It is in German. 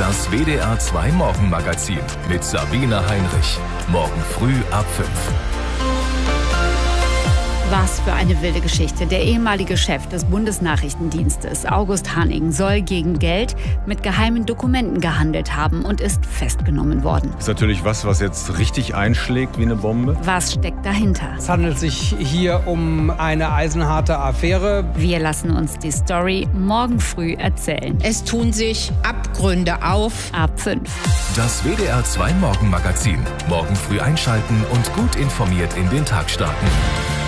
Das WDR 2 Morgenmagazin mit Sabine Heinrich. Morgen früh ab 5. Was für eine wilde Geschichte. Der ehemalige Chef des Bundesnachrichtendienstes, August Hanning, soll gegen Geld mit geheimen Dokumenten gehandelt haben und ist festgenommen worden. Das ist natürlich was jetzt richtig einschlägt wie eine Bombe. Was steckt dahinter? Es handelt sich hier um eine eisenharte Affäre. Wir lassen uns die Story morgen früh erzählen. Es tun sich Abgründe auf. Ab 5. Das WDR 2 Morgenmagazin. Morgen früh einschalten und gut informiert in den Tag starten.